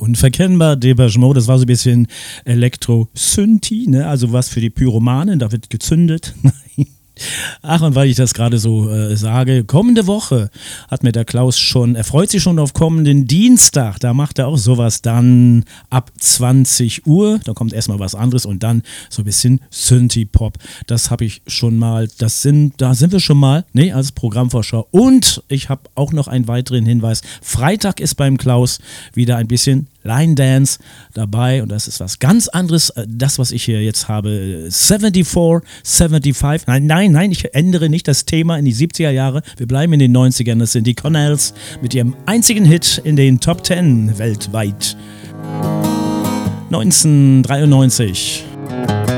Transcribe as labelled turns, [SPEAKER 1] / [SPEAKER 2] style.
[SPEAKER 1] unverkennbar, Depeche Mode, das war so ein bisschen Elektro-Synthi, ne? Also was für die Pyromanen, da wird gezündet. Ach, und weil ich das gerade so sage, kommende Woche hat mir der Klaus schon, er freut sich schon auf kommenden Dienstag, da macht er auch sowas dann ab 20 Uhr, da kommt erstmal was anderes und dann so ein bisschen Synthie-Pop, das habe ich schon mal, da sind wir schon mal, als Programmvorschau und ich habe auch noch einen weiteren Hinweis, Freitag ist beim Klaus wieder ein bisschen Line Dance dabei und das ist was ganz anderes, das was ich hier jetzt habe, 74, 75, nein, ich ändere nicht das Thema in die 70er Jahre, wir bleiben in den 90ern, das sind die Connells mit ihrem einzigen Hit in den Top 10 weltweit, 1993.